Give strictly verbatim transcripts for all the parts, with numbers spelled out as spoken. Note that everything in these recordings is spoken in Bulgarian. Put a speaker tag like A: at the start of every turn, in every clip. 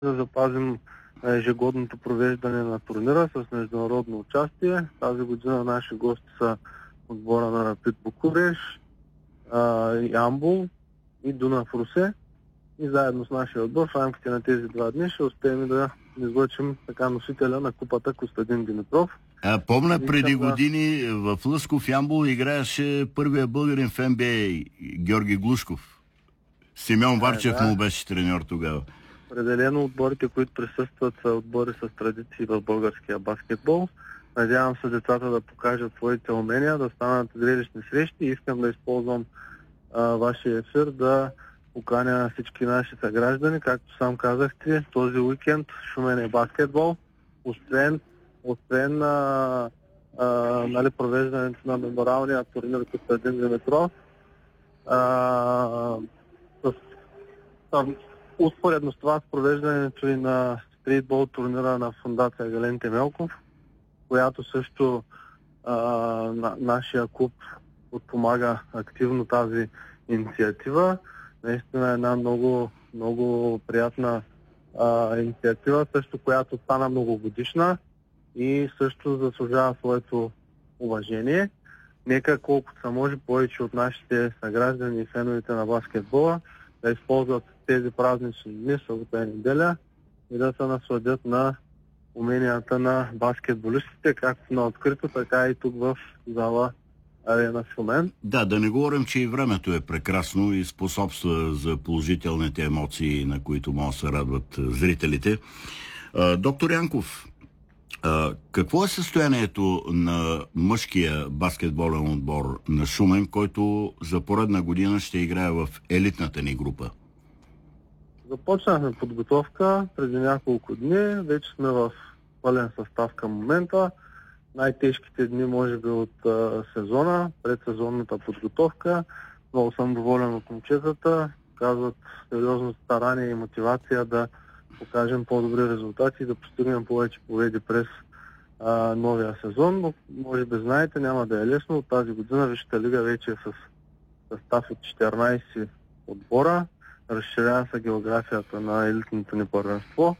A: да запазим ежегодното провеждане на турнира с международно участие. Тази година наши гости са отбора на Рапид Букурещ, Ямбол и Дунав Русе. И заедно с нашия отбор в рамките на тези два дни ще успеем да излъчим така носителя на купата Костадин Димитров.
B: А, помня
A: Искам
B: преди
A: да...
B: години в Лъсков Ямбол играеше първия българин в Н Б А Георги Глушков. Симеон Варчев
A: да.
B: му беше треньор тогава.
A: Определено отборите, които присъстват, са отбори с традиции в българския баскетбол. Надявам се децата да покажат своите умения, да станат зрелищни срещи. Искам да използвам а, вашия ефир да поканя всички наши съграждани. Както сам казахте, този уикенд Шумен е баскетбол. Освен, освен а, а, нали, провеждането на меморалния турнир Костадин Димитров, а, с, с, успоредно с това с провеждането и на стритбол турнира на фондация Гален Темелков, която също а, на, нашия клуб подпомага активно тази инициатива. Наистина е една много, много приятна а, инициатива, също която стана многогодишна и също заслужава своето уважение. Нека колкото са може повече от нашите съграждани и феновете на баскетбола да използват тези празнични дни, събота и неделя и да се насладят на уменията на баскетболистите, както на открито, така и тук в зала Арена Шумен.
B: Да, да не говорим, че и времето е прекрасно и способства за положителните емоции, на които могат да се радват зрителите. Доктор Янков, какво е състоянието на мъжкия баскетболен отбор на Шумен, който за поредна година ще играе в елитната ни група?
A: Започнахме подготовка преди няколко дни. Вече сме в пълен състав към момента. Най-тежките дни, може би, от а, сезона, предсезонната подготовка. Много съм доволен от момчетата. Казват сериозно старание и мотивация да покажем по-добри резултати и да постигнем повече победи през а, новия сезон. Но, може би знаете, няма да е лесно. От тази година Висшата лига вече е с състав от четиринайсет отбора. Разширява се географията на елитното ни първенство.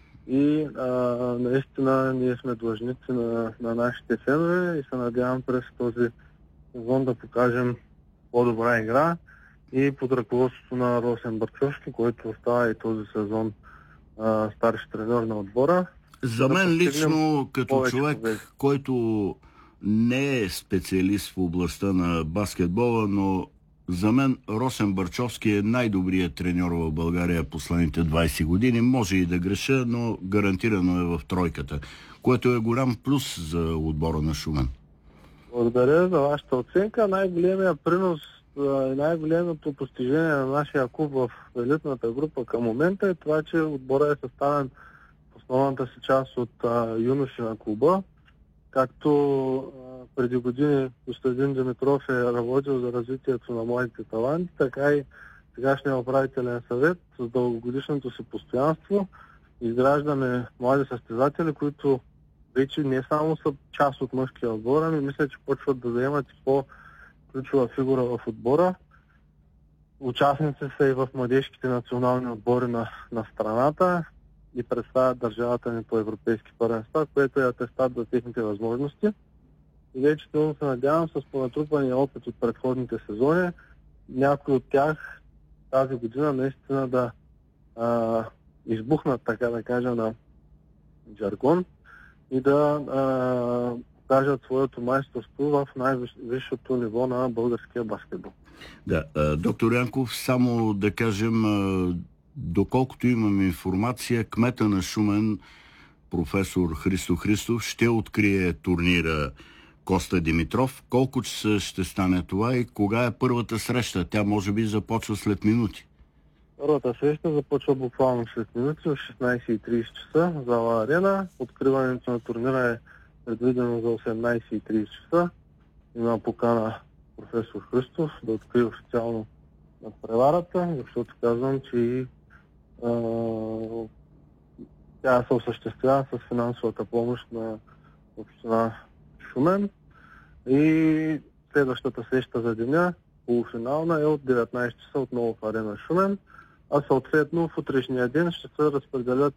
A: И а, наистина ние сме длъжници на, на нашите фенове и се надявам през този сезон да покажем по-добра игра и под ръководството на Росен Барчовски, който остава и този сезон а, старши треньор на отбора.
B: За мен
A: да
B: лично, като човек,
A: победи,
B: който не е специалист в областта на баскетбола, но за мен Росен Барчовски е най-добрият треньор в България последните двайсет години. Може и да греша, но гарантирано е в тройката, което е голям плюс за отбора на Шумен.
A: Благодаря за вашата оценка. Най-големият принос и най-големото постижение на нашия клуб в елитната група към момента е това, че отбора е съставен в основната си част от а, юноши на клуба. Както а, преди години Костадин Димитров е работил за развитието на младите таланти, така и сегашния управителен съвет с дългогодишното си постоянство изграждаме млади състезатели, които вече не само са част от мъжкия отбор, ами мисля, че почват да заемат и по-ключова фигура в отбора. Участници са и в младежките национални отбори на, на страната и представят държавата ни по европейски първенства, което е атестат за техните възможности. И вече силно се надявам с понатрупания опит от предходните сезони, някои от тях тази година наистина да а, избухнат, така да кажа, на жаргон и да а, покажат своето майсторство в най-висшето ниво на българския баскетбол.
B: Да, доктор Янков, само да кажем, доколкото имам информация, кмета на Шумен, професор Христо Христов, ще открие турнира Коста Димитров. Колко часа ще стане това и кога е първата среща? Тя може би започва след минути.
A: Първата среща започва буквално след минути, в шестнайсет и трийсет часа в зала Арена. Откриването на турнира е предвидено за осемнайсет и трийсет часа. Има покана професор Христов да открие официално на преварата, защото казвам, че и а, тя се осъществява с финансовата помощ на община Шумен. И следващата среща за деня, полуфинална, е от деветнайсет часа отново в Арена Шумен, а съответно в утрешния ден ще се разпределят